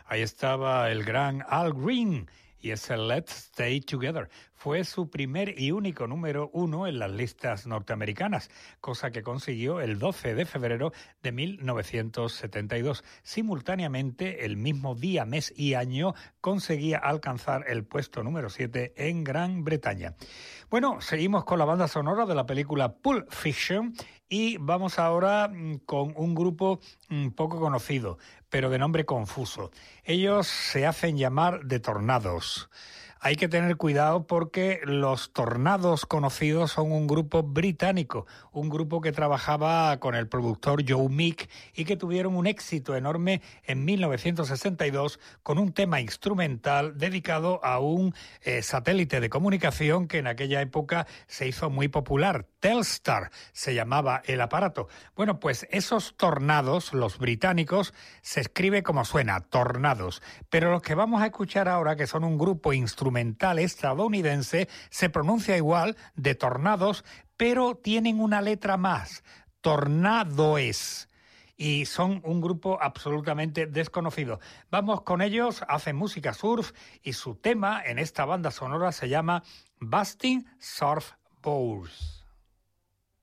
Ahí estaba el gran Al Green y ese Let's Stay Together. Fue su primer y único número 1 en las listas norteamericanas, cosa que consiguió el 12 de febrero de 1972. Simultáneamente, el mismo día, mes y año, conseguía alcanzar el puesto número 7 en Gran Bretaña. Bueno, seguimos con la banda sonora de la película Pulp Fiction y vamos ahora con un grupo poco conocido, pero de nombre confuso. Ellos se hacen llamar The Tornados. Hay que tener cuidado porque los Tornados conocidos son un grupo británico, un grupo que trabajaba con el productor Joe Meek y que tuvieron un éxito enorme en 1962 con un tema instrumental dedicado a un satélite de comunicación que en aquella época se hizo muy popular. Telstar se llamaba el aparato. Bueno, pues esos Tornados, los británicos, se escribe como suena, Tornados. Pero los que vamos a escuchar ahora, que son un grupo instrumental estadounidense, se pronuncia igual, de Tornados, pero tienen una letra más, Tornadoes. Y son un grupo absolutamente desconocido. Vamos con ellos, hacen música surf y su tema en esta banda sonora se llama Busting Surfboards.